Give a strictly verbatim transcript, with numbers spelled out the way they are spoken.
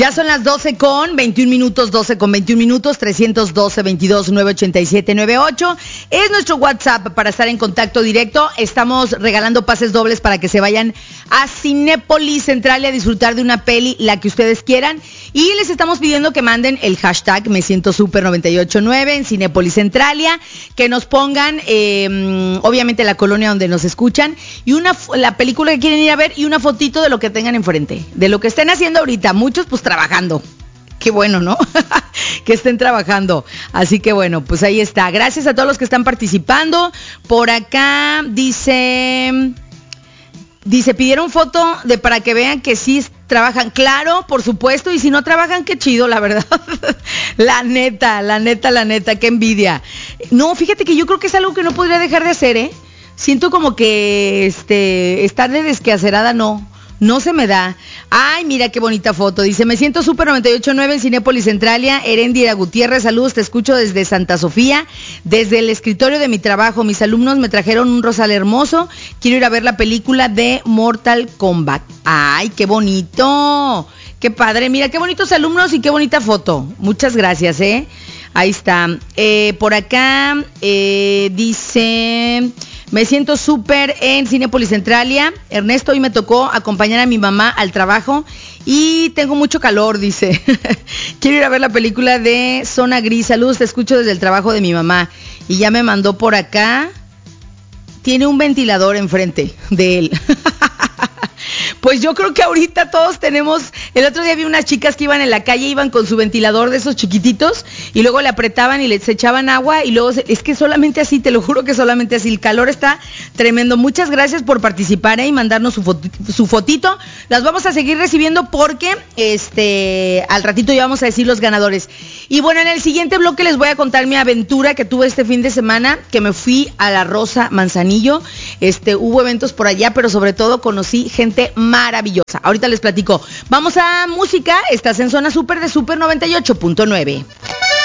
Ya son las doce con veintiún minutos, doce con veintiún minutos, trescientos doce, veintidós, nueve ochenta y siete, noventa y ocho. Es nuestro WhatsApp para estar en contacto directo. Estamos regalando pases dobles para que se vayan a Cinépolis Central y a disfrutar de una peli, la que ustedes quieran. Y les estamos pidiendo que manden el hashtag Me Siento Super noventa y ocho nueve en Cinépolis Centralia, que nos pongan, eh, obviamente, la colonia donde nos escuchan, y una la película que quieren ir a ver y una fotito de lo que tengan enfrente, de lo que estén haciendo ahorita. Muchos, pues, trabajando. Qué bueno, ¿no? Que estén trabajando. Así que bueno, pues ahí está. Gracias a todos los que están participando. Por acá dice... Dice, pidieron foto de para que vean que sí trabajan. Claro, por supuesto, y si no trabajan, qué chido, la verdad. La neta, la neta, la neta, qué envidia. No, fíjate que yo creo que es algo que no podría dejar de hacer, ¿eh? Siento como que este estar de desquacerada, no. No se me da. Ay, mira qué bonita foto. Dice, me siento Super noventa y ocho nueve en Cinépolis Centralia. Erendira Gutiérrez, saludos, te escucho desde Santa Sofía, desde el escritorio de mi trabajo. Mis alumnos me trajeron un rosal hermoso. Quiero ir a ver la película de Mortal Kombat. Ay, qué bonito. Qué padre. Mira, qué bonitos alumnos y qué bonita foto. Muchas gracias, ¿eh? Ahí está. Eh, por acá eh, dice... Me siento súper en Cinépolis Centralia. Ernesto, hoy me tocó acompañar a mi mamá al trabajo y tengo mucho calor, dice. Quiero ir a ver la película de Zona Gris. Saludos, te escucho desde el trabajo de mi mamá. Y ya me mandó por acá. Tiene un ventilador enfrente de él. Pues yo creo que ahorita todos tenemos... El otro día vi unas chicas que iban en la calle, iban con su ventilador de esos chiquititos y luego le apretaban y les echaban agua y luego... Se, es que solamente así, te lo juro que solamente así. El calor está tremendo. Muchas gracias por participar, ¿eh? Y mandarnos su, foti, su fotito. Las vamos a seguir recibiendo porque este al ratito ya vamos a decir los ganadores. Y bueno, en el siguiente bloque les voy a contar mi aventura que tuve este fin de semana, que me fui a la Rosa Manzanillo. Este, hubo eventos por allá, pero sobre todo conocí gente maravillosa. Ahorita les platico. Vamos a música. Estás en Zona Super de Super noventa y ocho punto nueve.